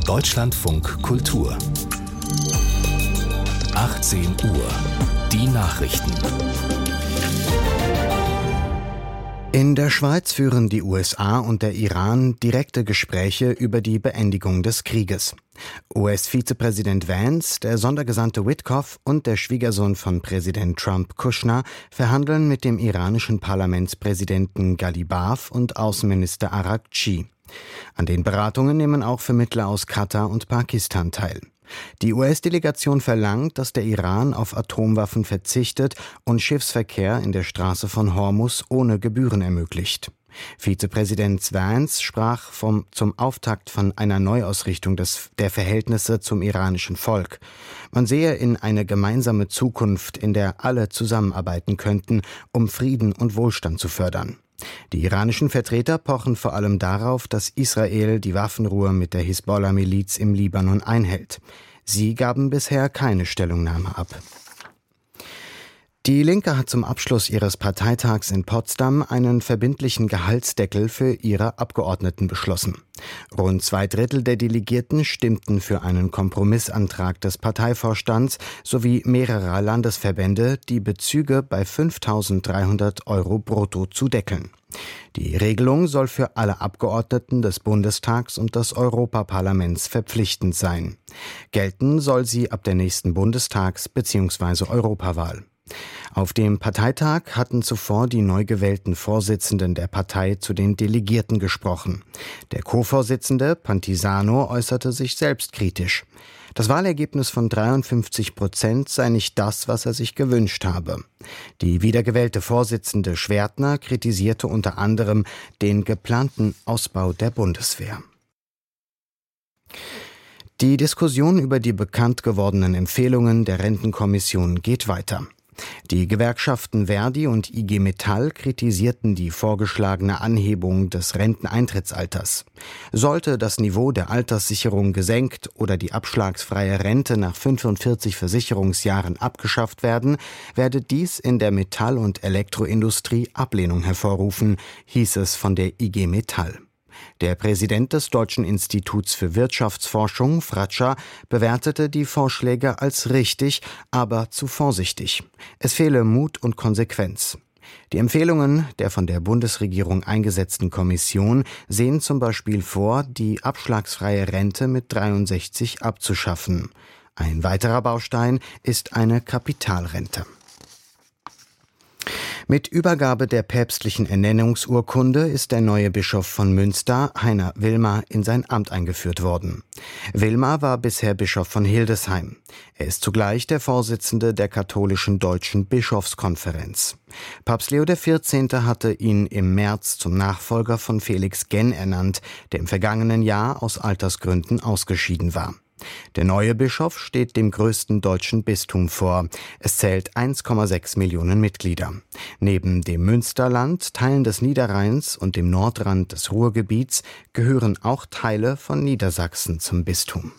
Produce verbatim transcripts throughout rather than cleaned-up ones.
Deutschlandfunk Kultur. achtzehn Uhr. Die Nachrichten. In der Schweiz führen die U S A und der Iran direkte Gespräche über die Beendigung des Krieges. U S-Vizepräsident Vance, der Sondergesandte Witkoff und der Schwiegersohn von Präsident Trump, Kushner, verhandeln mit dem iranischen Parlamentspräsidenten Ghalibaf und Außenminister Araghchi. An den Beratungen nehmen auch Vermittler aus Katar und Pakistan teil. Die U S-Delegation verlangt, dass der Iran auf Atomwaffen verzichtet und Schiffsverkehr in der Straße von Hormuz ohne Gebühren ermöglicht. Vizepräsident Vance sprach vom, zum Auftakt von einer Neuausrichtung des, der Verhältnisse zum iranischen Volk. Man sehe in eine gemeinsame Zukunft, in der alle zusammenarbeiten könnten, um Frieden und Wohlstand zu fördern. Die iranischen Vertreter pochen vor allem darauf, dass Israel die Waffenruhe mit der Hisbollah-Miliz im Libanon einhält. Sie gaben bisher keine Stellungnahme ab. Die Linke hat zum Abschluss ihres Parteitags in Potsdam einen verbindlichen Gehaltsdeckel für ihre Abgeordneten beschlossen. Rund zwei Drittel der Delegierten stimmten für einen Kompromissantrag des Parteivorstands sowie mehrerer Landesverbände, die Bezüge bei fünftausenddreihundert Euro brutto zu deckeln. Die Regelung soll für alle Abgeordneten des Bundestags und des Europaparlaments verpflichtend sein. Gelten soll sie ab der nächsten Bundestags- bzw. Europawahl. Auf dem Parteitag hatten zuvor die neu gewählten Vorsitzenden der Partei zu den Delegierten gesprochen. Der Co-Vorsitzende Pantisano äußerte sich selbst kritisch. Das Wahlergebnis von dreiundfünfzig Prozent sei nicht das, was er sich gewünscht habe. Die wiedergewählte Vorsitzende Schwertner kritisierte unter anderem den geplanten Ausbau der Bundeswehr. Die Diskussion über die bekannt gewordenen Empfehlungen der Rentenkommission geht weiter. Die Gewerkschaften Verdi und I G Metall kritisierten die vorgeschlagene Anhebung des Renteneintrittsalters. Sollte das Niveau der Alterssicherung gesenkt oder die abschlagsfreie Rente nach fünfundvierzig Versicherungsjahren abgeschafft werden, werde dies in der Metall- und Elektroindustrie Ablehnung hervorrufen, hieß es von der I G Metall. Der Präsident des Deutschen Instituts für Wirtschaftsforschung, Fratscher, bewertete die Vorschläge als richtig, aber zu vorsichtig. Es fehle Mut und Konsequenz. Die Empfehlungen der von der Bundesregierung eingesetzten Kommission sehen zum Beispiel vor, die abschlagsfreie Rente mit dreiundsechzig abzuschaffen. Ein weiterer Baustein ist eine Kapitalrente. Mit Übergabe der päpstlichen Ernennungsurkunde ist der neue Bischof von Münster, Heiner Wilmar, in sein Amt eingeführt worden. Wilmar war bisher Bischof von Hildesheim. Er ist zugleich der Vorsitzende der katholischen Deutschen Bischofskonferenz. Papst Leo der vierzehnte hatte ihn im März zum Nachfolger von Felix Genn ernannt, der im vergangenen Jahr aus Altersgründen ausgeschieden war. Der neue Bischof steht dem größten deutschen Bistum vor. Es zählt eins Komma sechs Millionen Mitglieder. Neben dem Münsterland, Teilen des Niederrheins und dem Nordrand des Ruhrgebiets gehören auch Teile von Niedersachsen zum Bistum.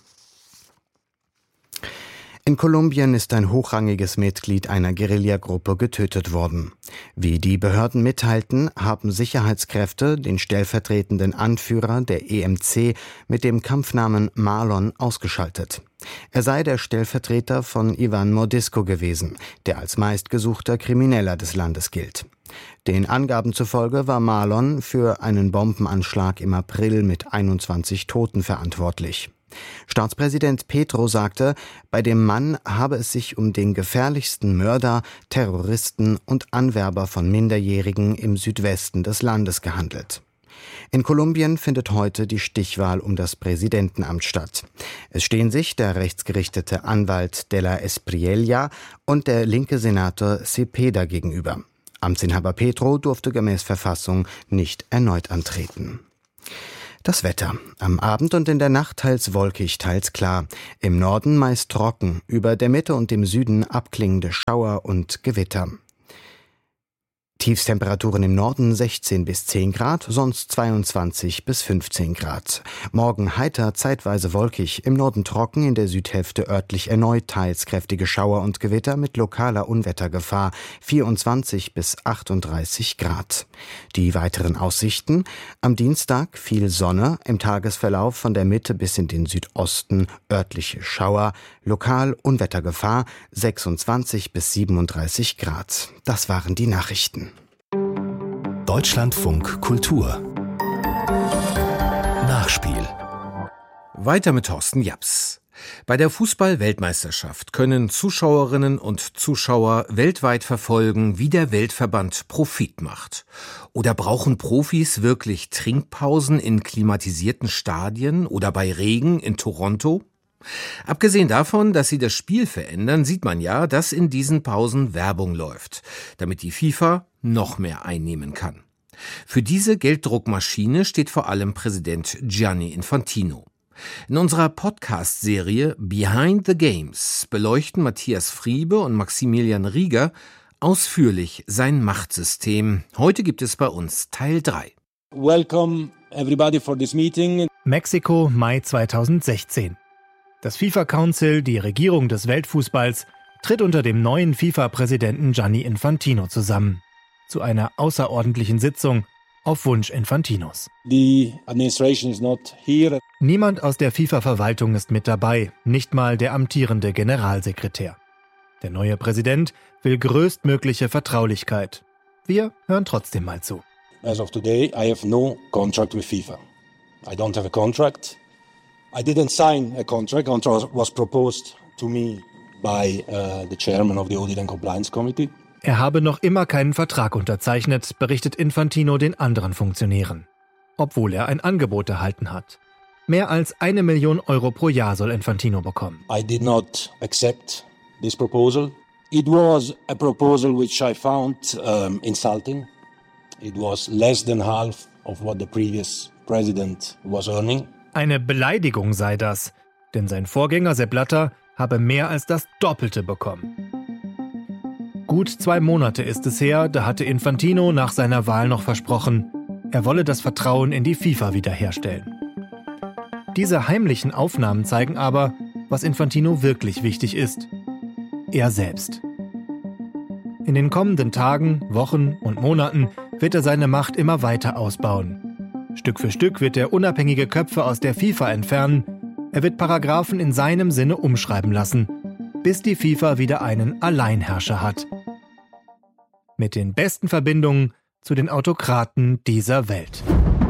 In Kolumbien ist ein hochrangiges Mitglied einer Guerillagruppe getötet worden. Wie die Behörden mitteilten, haben Sicherheitskräfte den stellvertretenden Anführer der E M C mit dem Kampfnamen Marlon ausgeschaltet. Er sei der Stellvertreter von Iván Mordisco gewesen, der als meistgesuchter Krimineller des Landes gilt. Den Angaben zufolge war Marlon für einen Bombenanschlag im April mit einundzwanzig Toten verantwortlich. Staatspräsident Petro sagte, bei dem Mann habe es sich um den gefährlichsten Mörder, Terroristen und Anwerber von Minderjährigen im Südwesten des Landes gehandelt. In Kolumbien findet heute die Stichwahl um das Präsidentenamt statt. Es stehen sich der rechtsgerichtete Anwalt de la Espriella und der linke Senator Cepeda gegenüber. Amtsinhaber Petro durfte gemäß Verfassung nicht erneut antreten. Das Wetter. Am Abend und in der Nacht teils wolkig, teils klar. Im Norden meist trocken, über der Mitte und dem Süden abklingende Schauer und Gewitter. Tiefstemperaturen im Norden sechzehn bis zehn Grad, sonst zweiundzwanzig bis fünfzehn Grad. Morgen heiter, zeitweise wolkig, im Norden trocken, in der Südhälfte örtlich erneut teils kräftige Schauer und Gewitter mit lokaler Unwettergefahr, vierundzwanzig bis achtunddreißig Grad. Die weiteren Aussichten: am Dienstag viel Sonne, im Tagesverlauf von der Mitte bis in den Südosten örtliche Schauer, lokal Unwettergefahr, sechsundzwanzig bis siebenunddreißig Grad. Das waren die Nachrichten. Deutschlandfunk Kultur Nachspiel. Weiter mit Thorsten Japs. Bei der Fußball-Weltmeisterschaft können Zuschauerinnen und Zuschauer weltweit verfolgen, wie der Weltverband Profit macht. Oder brauchen Profis wirklich Trinkpausen in klimatisierten Stadien oder bei Regen in Toronto? Abgesehen davon, dass sie das Spiel verändern, sieht man ja, dass in diesen Pausen Werbung läuft, damit die FIFA noch mehr einnehmen kann. Für diese Gelddruckmaschine steht vor allem Präsident Gianni Infantino. In unserer Podcast-Serie Behind the Games beleuchten Matthias Friebe und Maximilian Rieger ausführlich sein Machtsystem. Heute gibt es bei uns Teil drei. Welcome everybody for this meeting. Mexiko, Mai zweitausendsechzehn. Das FIFA Council, die Regierung des Weltfußballs, tritt unter dem neuen FIFA-Präsidenten Gianni Infantino zusammen. Zu einer außerordentlichen Sitzung auf Wunsch Infantinos. The administration is not here. Niemand aus der FIFA-Verwaltung ist mit dabei, nicht mal der amtierende Generalsekretär. Der neue Präsident will größtmögliche Vertraulichkeit. Wir hören trotzdem mal zu. As of today, I have no contract with FIFA. I don't have a contract. I didn't sign a contract. A contract was proposed to me by uh, the chairman of the Audit and Compliance Committee. Er habe noch immer keinen Vertrag unterzeichnet, berichtet Infantino den anderen Funktionären. Obwohl er ein Angebot erhalten hat. Mehr als eine Million Euro pro Jahr soll Infantino bekommen. I did not accept this proposal. It was a proposal which I found um, insulting. It was less than half of what the previous president was earning. Eine Beleidigung sei das, denn sein Vorgänger Sepp Blatter habe mehr als das Doppelte bekommen. Gut zwei Monate ist es her, da hatte Infantino nach seiner Wahl noch versprochen, er wolle das Vertrauen in die FIFA wiederherstellen. Diese heimlichen Aufnahmen zeigen aber, was Infantino wirklich wichtig ist: er selbst. In den kommenden Tagen, Wochen und Monaten wird er seine Macht immer weiter ausbauen. Stück für Stück wird er unabhängige Köpfe aus der FIFA entfernen, er wird Paragraphen in seinem Sinne umschreiben lassen, bis die FIFA wieder einen Alleinherrscher hat. Mit den besten Verbindungen zu den Autokraten dieser Welt.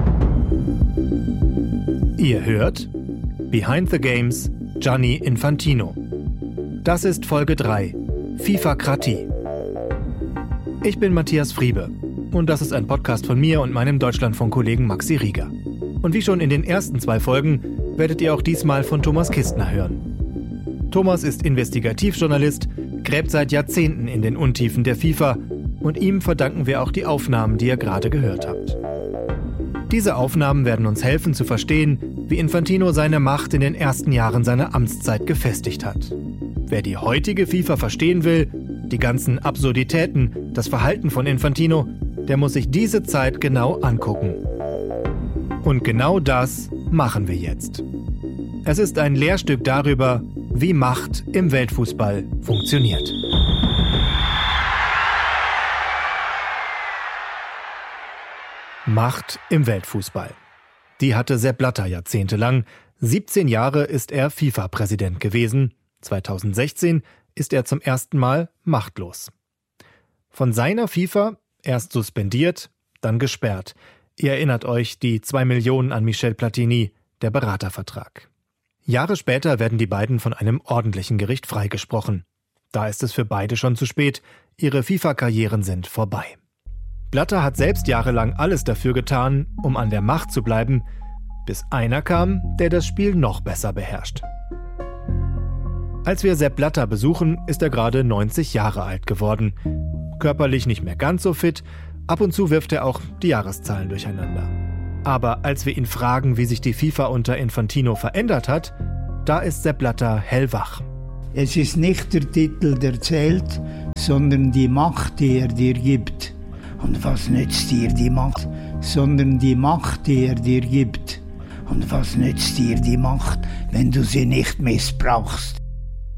Ihr hört Behind the Games, Gianni Infantino. Das ist Folge drei, FIFA-Kratie. Ich bin Matthias Friebe und das ist ein Podcast von mir und meinem Deutschlandfunk-Kollegen Maxi Rieger. Und wie schon in den ersten zwei Folgen werdet ihr auch diesmal von Thomas Kistner hören. Thomas ist Investigativjournalist, gräbt seit Jahrzehnten in den Untiefen der FIFA und ihm verdanken wir auch die Aufnahmen, die ihr gerade gehört habt. Diese Aufnahmen werden uns helfen zu verstehen, wie Infantino seine Macht in den ersten Jahren seiner Amtszeit gefestigt hat. Wer die heutige FIFA verstehen will, die ganzen Absurditäten, das Verhalten von Infantino, der muss sich diese Zeit genau angucken. Und genau das machen wir jetzt. Es ist ein Lehrstück darüber, wie Macht im Weltfußball funktioniert. Macht im Weltfußball. Die hatte Sepp Blatter jahrzehntelang. siebzehn Jahre ist er FIFA-Präsident gewesen. zweitausendsechzehn ist er zum ersten Mal machtlos. Von seiner FIFA erst suspendiert, dann gesperrt. Ihr erinnert euch, die zwei Millionen an Michel Platini, der Beratervertrag. Jahre später werden die beiden von einem ordentlichen Gericht freigesprochen. Da ist es für beide schon zu spät. Ihre FIFA-Karrieren sind vorbei. Blatter hat selbst jahrelang alles dafür getan, um an der Macht zu bleiben, bis einer kam, der das Spiel noch besser beherrscht. Als wir Sepp Blatter besuchen, ist er gerade neunzig Jahre alt geworden. Körperlich nicht mehr ganz so fit, ab und zu wirft er auch die Jahreszahlen durcheinander. Aber als wir ihn fragen, wie sich die FIFA unter Infantino verändert hat, da ist Sepp Blatter hellwach. Es ist nicht der Titel, der zählt, sondern die Macht, die er dir gibt. Und was nützt dir die Macht, sondern die Macht, die er dir gibt? Und was nützt dir die Macht, wenn du sie nicht missbrauchst?